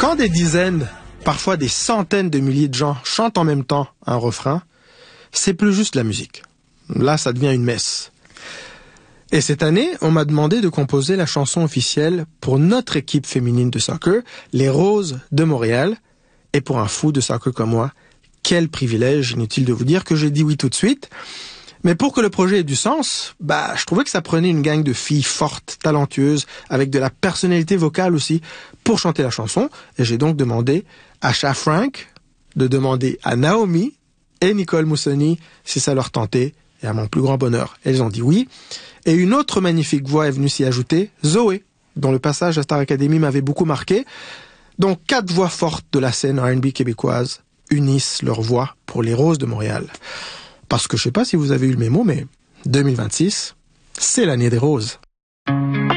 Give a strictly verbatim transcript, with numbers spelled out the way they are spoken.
Quand des dizaines, parfois des centaines de milliers de gens chantent en même temps un refrain, c'est plus juste la musique. Là, ça devient une messe. Et cette année, on m'a demandé de composer la chanson officielle pour notre équipe féminine de soccer, les Roses de Montréal. Et pour un fou de soccer comme moi, quel privilège, inutile de vous dire que j'ai dit oui tout de suite. Mais pour que le projet ait du sens, bah, je trouvais que ça prenait une gang de filles fortes, talentueuses, avec de la personnalité vocale aussi, pour chanter la chanson. Et j'ai donc demandé à Cha Frank de demander à Naomi et Nicole Moussoni si ça leur tentait. Et à mon plus grand bonheur, elles ont dit oui. Et une autre magnifique voix est venue s'y ajouter, Zoé, dont le passage à Star Academy m'avait beaucoup marqué. Donc quatre voix fortes de la scène R and B québécoise unissent leurs voix pour les Roses de Montréal. Parce que je sais pas si vous avez eu le mémo, mais deux mille vingt-six, c'est l'année des roses.